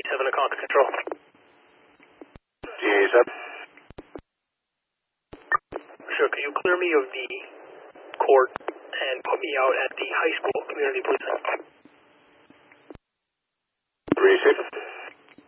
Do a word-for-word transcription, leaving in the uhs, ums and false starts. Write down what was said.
seven to contact control. G A seven. Sure, could you clear me of the court and put me out at the high school community policing?